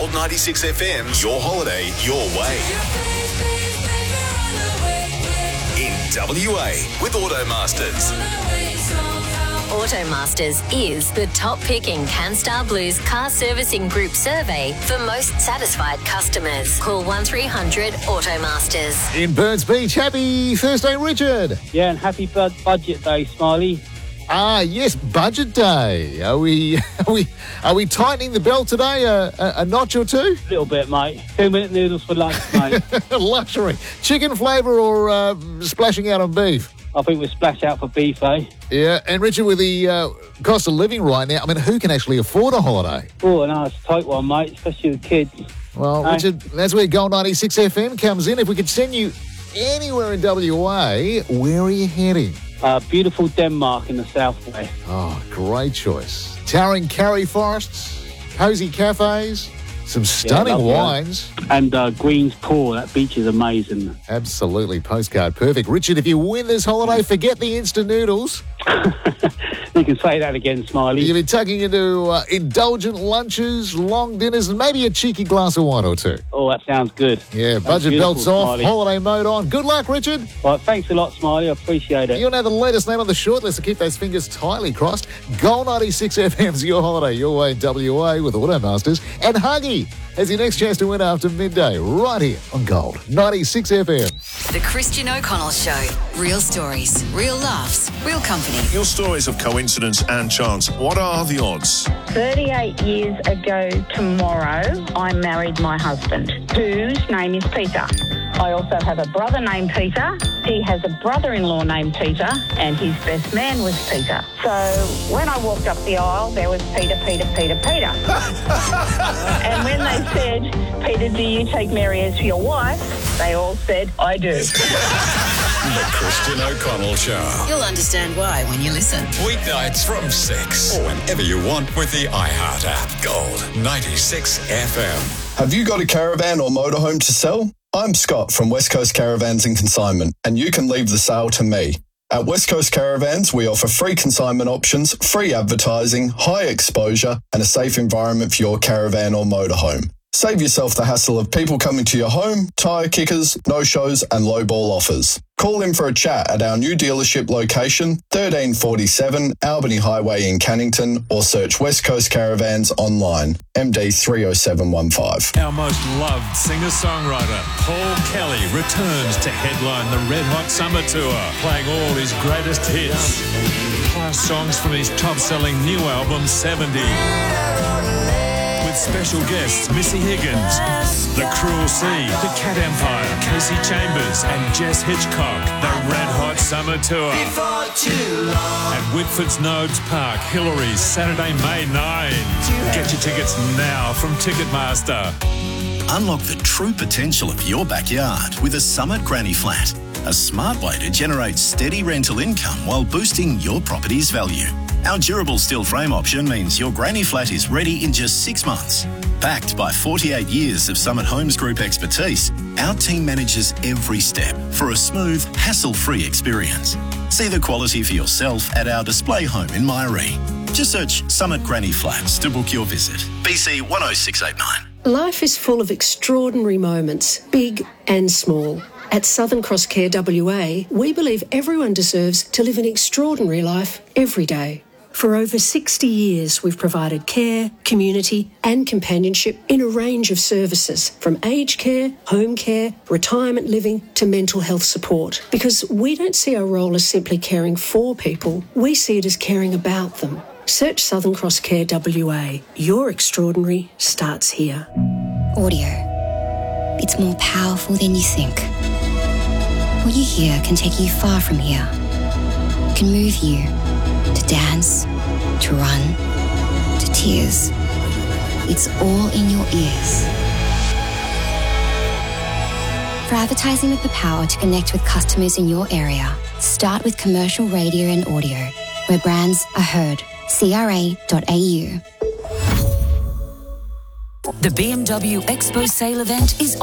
Gold 96 FM, your holiday, your way. In WA with Automasters. Automasters is the top pick in CanStar Blue's car servicing group survey for most satisfied customers. Call 1300 Automasters. In Burns Beach, happy Thursday, Richard. Yeah, and happy budget day, Smiley. Ah, yes, budget day. Are we tightening the belt today a notch or two? A little bit, mate. 2-minute noodles for lunch, mate. Luxury. Chicken flavour or splashing out on beef? I think we'll splash out for beef, eh? Yeah, and Richard, with the cost of living right now, I mean, who can actually afford a holiday? Oh, no, it's a tight one, mate, especially the kids. Well, Richard, that's where Gold 96 FM comes in. If we could send you anywhere in WA, where are you heading? Beautiful Denmark in the southwest. Oh, great choice. Towering Karri forests, cosy cafes, some stunning wines. And Green's Tor, that beach is amazing. Absolutely, postcard perfect. Richard, if you win this holiday, forget the instant noodles. You can say that again, Smiley. You'll be tucking into indulgent lunches, long dinners, and maybe a cheeky glass of wine or two. Oh, that sounds good. Yeah, budget belts off, Smiley. holiday mode on. Good luck, Richard. Right, thanks a lot, Smiley. I appreciate it. You'll know the latest name on the shortlist, so keep those fingers tightly crossed. Gold 96 FM's your holiday, your way in WA with Automasters. And Huggy has your next chance to win after midday, right here on Gold 96 FM. The Christian O'Connell Show. Real stories, real laughs, real company. Your stories of coincidence and chance. What are the odds? 38 years ago tomorrow, I married my husband, whose name is Peter. I also have a brother named Peter. He has a brother-in-law named Peter, and his best man was Peter. So when I walked up the aisle, there was Peter. And when they said, Peter, do you take Mary as your wife? They all said, I do. The Christian O'Connell Show. You'll understand why when you listen. Weeknights from 6 or whenever you want with the iHeart app. Gold 96 FM. Have you got a caravan or motorhome to sell? I'm Scott from West Coast Caravans and Consignment, and you can leave the sale to me. At West Coast Caravans, we offer free consignment options, free advertising, high exposure, and a safe environment for your caravan or motorhome. Save yourself the hassle of people coming to your home, tyre kickers, no-shows, and low-ball offers. Call in for a chat at our new dealership location, 1347 Albany Highway in Cannington, or search West Coast Caravans online, MD 30715. Our most loved singer-songwriter, Paul Kelly, returns to headline the Red Hot Summer Tour, playing all his greatest hits, plus songs from his top-selling new album, 70. With special guests Missy Higgins, The Cruel Sea, The Cat Empire, Casey Chambers and Jess Hitchcock. The Red Hot Summer Tour at Whitford's Nodes Park, Hillary's, Saturday, May 9. Get your tickets now from Ticketmaster. Unlock the true potential of your backyard with a Summit Granny Flat, a smart way to generate steady rental income while boosting your property's value. Our durable steel frame option means your granny flat is ready in just 6 months. Backed by 48 years of Summit Homes Group expertise, our team manages every step for a smooth, hassle-free experience. See the quality for yourself at our display home in Myrie. Just search Summit Granny Flats to book your visit. BC 10689. Life is full of extraordinary moments, big and small. At Southern Cross Care WA, we believe everyone deserves to live an extraordinary life every day. For over 60 years, we've provided care, community and companionship in a range of services, from aged care, home care, retirement living to mental health support. Because we don't see our role as simply caring for people, we see it as caring about them. Search Southern Cross Care WA. Your extraordinary starts here. Audio. It's more powerful than you think. What you hear can take you far from here. It can move you to dance, to run, to tears. It's all in your ears. For advertising with the power to connect with customers in your area, start with commercial radio and audio, where brands are heard. CRA.au. The BMW Expo sale event is